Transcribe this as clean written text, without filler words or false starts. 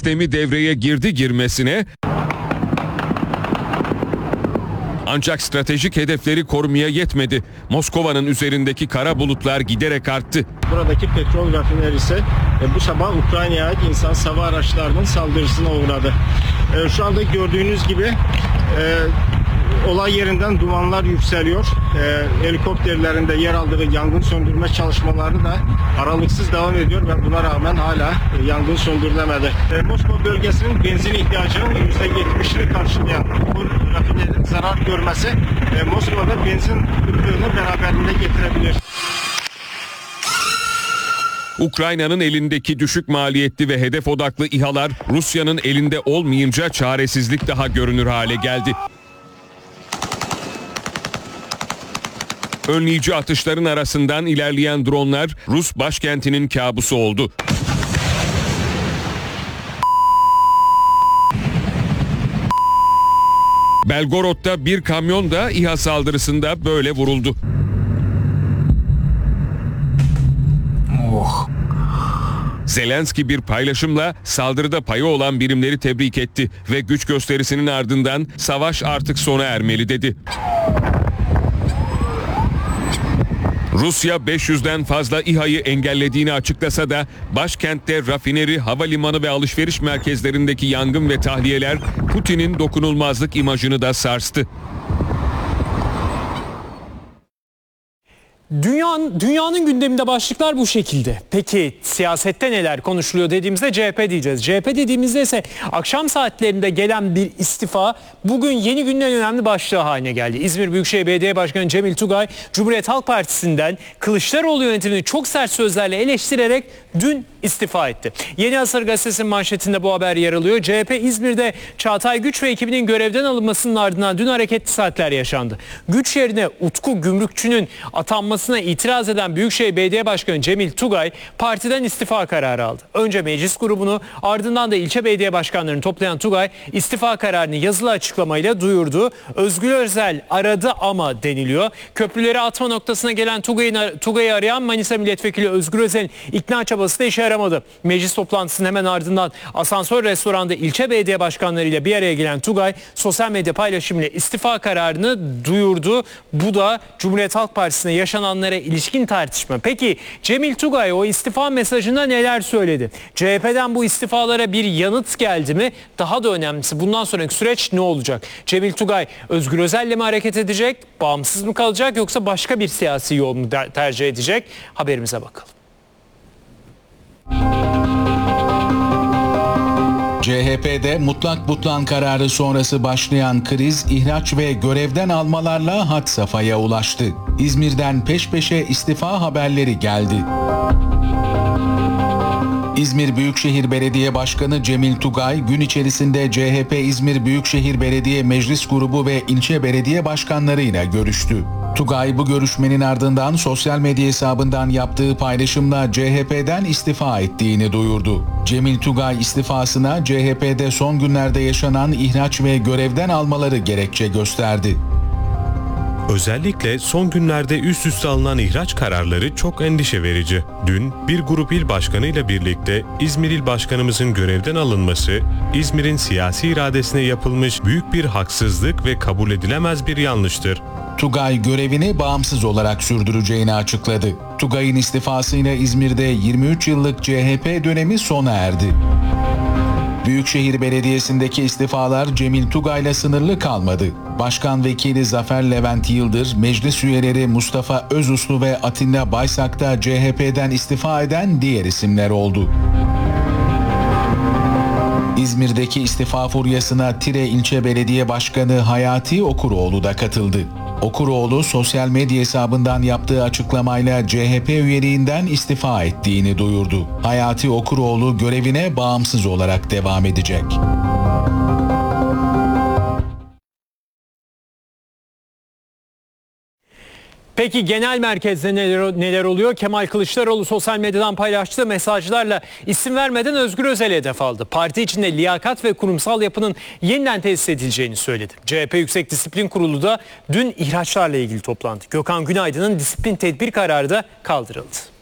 sistemi devreye girdi girmesine, ancak stratejik hedefleri korumaya yetmedi. Moskova'nın üzerindeki kara bulutlar giderek arttı. Buradaki petrol rafinerisi bu sabah Ukrayna'ya ait insan hava araçlarının saldırısına uğradı. Şu anda gördüğünüz gibi olay yerinden dumanlar yükseliyor. Helikopterlerinde yer aldığı yangın söndürme çalışmaları da aralıksız devam ediyor ve buna rağmen hala yangın söndürülemedi. Moskova bölgesinin benzin ihtiyacının %70'ini karşılayan bu rafinerinin zarar görmesi Moskova'da benzin kıtlığını beraberinde getirebilir. Ukrayna'nın elindeki düşük maliyetli ve hedef odaklı İHA'lar Rusya'nın elinde olmayınca çaresizlik daha görünür hale geldi. Önleyici atışların arasından ilerleyen dronlar Rus başkentinin kabusu oldu. Belgorod'da bir kamyon da İHA saldırısında böyle vuruldu. Zelenski bir paylaşımla saldırıda payı olan birimleri tebrik etti ve güç gösterisinin ardından savaş artık sona ermeli dedi. Rusya 500'den fazla İHA'yı engellediğini açıklasa da başkentte rafineri, havalimanı ve alışveriş merkezlerindeki yangın ve tahliyeler Putin'in dokunulmazlık imajını da sarstı. Dünyanın gündeminde başlıklar bu şekilde. Peki siyasette neler konuşuluyor dediğimizde CHP diyeceğiz. CHP dediğimizde ise akşam saatlerinde gelen bir istifa bugün yeni günün en önemli başlığı haline geldi. İzmir Büyükşehir Belediye Başkanı Cemil Tugay, Cumhuriyet Halk Partisi'nden Kılıçdaroğlu yönetimini çok sert sözlerle eleştirerek dün istifa etti. Yeni Asır Gazetesi'nin manşetinde bu haber yer alıyor. CHP İzmir'de Çağatay Güç ve ekibinin görevden alınmasının ardından dün hareketli saatler yaşandı. Güç yerine Utku Gümrükçü'nün atanmasına itiraz eden Büyükşehir Belediye Başkanı Cemil Tugay partiden istifa kararı aldı. Önce meclis grubunu, ardından da ilçe belediye başkanlarını toplayan Tugay istifa kararını yazılı açıklamayla duyurdu. Özgür Özel aradı ama deniliyor. Köprüleri atma noktasına gelen Tugay'ı arayan Manisa Milletvekili Özgür Özel'in ikna çabası da işe yaramadı. Meclis toplantısının hemen ardından Asansör Restoran'da ilçe belediye başkanlarıyla bir araya gelen Tugay sosyal medya paylaşımıyla istifa kararını duyurdu. Bu da Cumhuriyet Halk Partisi'ne yaşananlara ilişkin tartışma. Peki Cemil Tugay o istifa mesajında neler söyledi? CHP'den bu istifalara bir yanıt geldi mi? Daha da önemlisi bundan sonraki süreç ne olacak? Cemil Tugay Özgür Özel'le mi hareket edecek? Bağımsız mı kalacak yoksa başka bir siyasi yol mu tercih edecek? Haberimize bakalım. CHP'de mutlak butlan kararı sonrası başlayan kriz, ihraç ve görevden almalarla had safhaya ulaştı. İzmir'den peş peşe istifa haberleri geldi. İzmir Büyükşehir Belediye Başkanı Cemil Tugay, gün içerisinde CHP İzmir Büyükşehir Belediye Meclis Grubu ve ilçe belediye başkanlarıyla görüştü. Tugay bu görüşmenin ardından sosyal medya hesabından yaptığı paylaşımla CHP'den istifa ettiğini duyurdu. Cemil Tugay istifasına CHP'de son günlerde yaşanan ihraç ve görevden almaları gerekçe gösterdi. Özellikle son günlerde üst üste alınan ihraç kararları çok endişe verici. Dün bir grup il başkanıyla birlikte İzmir İl Başkanımızın görevden alınması, İzmir'in siyasi iradesine yapılmış büyük bir haksızlık ve kabul edilemez bir yanlıştır. Tugay görevini bağımsız olarak sürdüreceğini açıkladı. Tugay'ın istifasıyla İzmir'de 23 yıllık CHP dönemi sona erdi. Büyükşehir Belediyesi'ndeki istifalar Cemil Tugay'la sınırlı kalmadı. Başkan Vekili Zafer Levent Yıldır, meclis üyeleri Mustafa Özuslu ve Atilla Baysak da CHP'den istifa eden diğer isimler oldu. İzmir'deki istifa furyasına Tire İlçe Belediye Başkanı Hayati Okuroğlu da katıldı. Okuroğlu sosyal medya hesabından yaptığı açıklamayla CHP üyeliğinden istifa ettiğini duyurdu. Hayati Okuroğlu görevine bağımsız olarak devam edecek. Peki genel merkezde neler oluyor? Kemal Kılıçdaroğlu sosyal medyadan paylaştığı mesajlarla isim vermeden Özgür Özel'e hedef aldı. Parti içinde liyakat ve kurumsal yapının yeniden tesis edileceğini söyledi. CHP Yüksek Disiplin Kurulu da dün ihraçlarla ilgili toplandı. Gökhan Günaydın'ın disiplin tedbir kararı da kaldırıldı.